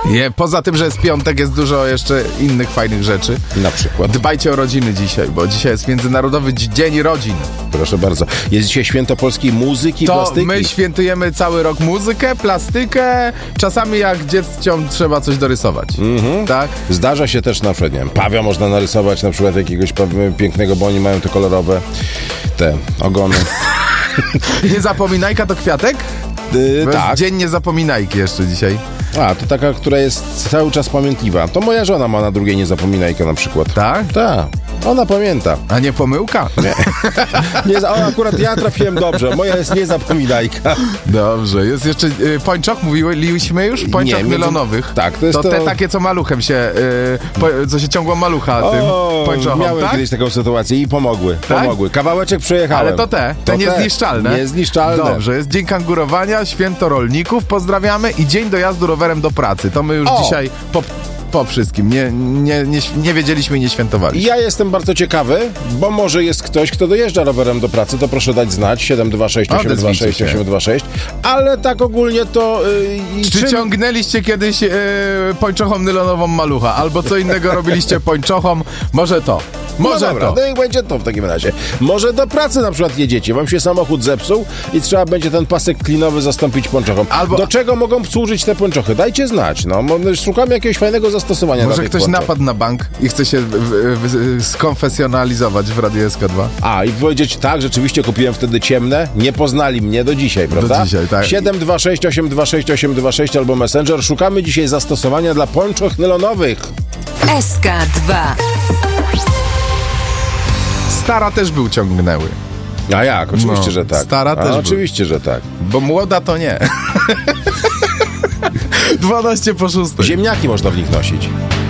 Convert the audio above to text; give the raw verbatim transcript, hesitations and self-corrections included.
Je, poza tym, że jest piątek, jest dużo jeszcze innych fajnych rzeczy. Na przykład? Dbajcie o rodziny dzisiaj, bo dzisiaj jest Międzynarodowy Dzień Rodzin. Proszę bardzo. Jest dzisiaj święto polskiej muzyki i To plastyki. my świętujemy cały rok muzykę, plastykę, czasami jak dzieciom trzeba coś dorysować. Mhm. Tak? Zdarza się też na przykład, nie wiem, pawia można narysować, na przykład jakiegoś pięknego, bo oni mają te kolorowe te ogony. Nie zapominajka to kwiatek? Yy, To tak. jest Dzień Niezapominajki jeszcze dzisiaj. A, to taka, która jest cały czas pamiętliwa. To moja żona ma na drugiej niezapominajkę na przykład. Tak? Tak. Ona pamięta. A nie pomyłka? Nie. nie za- o, akurat ja trafiłem dobrze. Moja jest niezapominajka. Dobrze. Jest jeszcze y, pończoch, mówiliśmy już? Pończoch Nie, między- nylonowych. Tak, to jest to... to- te takie, co maluchem się, y, po, co się ciągło malucha tym O, pończochom, miałem tak? kiedyś taką sytuację i pomogły. Tak? Pomogły. Kawałeczek przejechałem. Ale to te, te To niezniszczalne. Niezniszczalne. Dobrze, jest Dzień Kangurowania, Święto Rolników, pozdrawiamy i Dzień Dojazdu rowerem do pracy. To my już O! dzisiaj po, po wszystkim. Nie, nie, nie, nie wiedzieliśmy i nie świętowaliśmy. Ja jestem bardzo ciekawy, bo może jest ktoś, kto dojeżdża rowerem do pracy, to proszę dać znać. siedem dwa sześć osiem dwa sześć osiem dwa sześć. Ale tak ogólnie to... Yy, Czy czym- ciągnęliście kiedyś yy, pończochą nylonową malucha? Albo co innego robiliście pończochą? Może to. Może no dobra, to. no i będzie to w takim razie. Może do pracy na przykład jedziecie, wam się samochód zepsuł i trzeba będzie ten pasek klinowy zastąpić pończochą. Albo- Do czego mogą służyć te pończochy? Dajcie znać, no. Mo- Szukamy jakiegoś fajnego zastosowania dla Może tych ktoś pończoch. napadł na bank i chce się w, w, w, skonfesjonalizować w Radiu S K dwa? A, i powiedzieć tak, rzeczywiście kupiłem wtedy ciemne, nie poznali mnie do dzisiaj, prawda? dzisiaj, tak. siedem dwa sześć osiem dwa sześć osiem dwa sześć albo Messenger. Szukamy dzisiaj zastosowania dla pończoch nylonowych. S K dwa. Stara też był ciągnęły, A jak? Oczywiście, No, że tak. stara A, też był. Oczywiście, że tak. bo młoda to nie. dwanaście po szóstej. Ziemniaki można w nich nosić.